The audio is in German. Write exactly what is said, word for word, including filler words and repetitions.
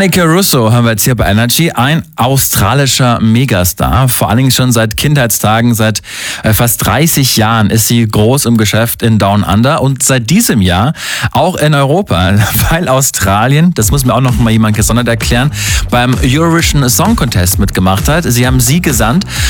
Anneke Russo haben wir jetzt hier bei Energy, ein australischer Megastar, vor allen Dingen schon seit Kindheitstagen, seit äh, fast dreißig Jahren ist sie groß im Geschäft in Down Under und seit diesem Jahr auch in Europa, weil Australien, das muss mir auch noch mal jemand gesondert erklären, beim Eurovision Song Contest mitgemacht hat. Sie haben sie gesandt